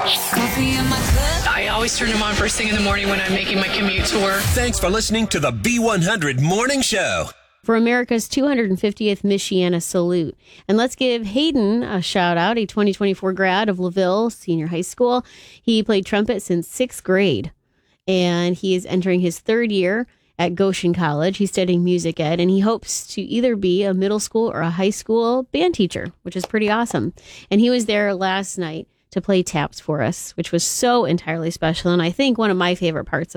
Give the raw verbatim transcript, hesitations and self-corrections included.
Coffee in my cup. I always turn them on first thing in the morning when I'm making my commute to work. Thanks for listening to the B one hundred Morning Show. For America's two hundred fiftieth Michiana Salute. And let's give Hayden a shout out, a twenty twenty-four grad of LaVille Senior High School. He played trumpet since sixth grade, and he is entering his third year at Goshen College. He's studying music ed, and he hopes to either be a middle school or a high school band teacher, which is pretty awesome. And he was there last night to play taps for us, which was so entirely special, and I think one of my favorite parts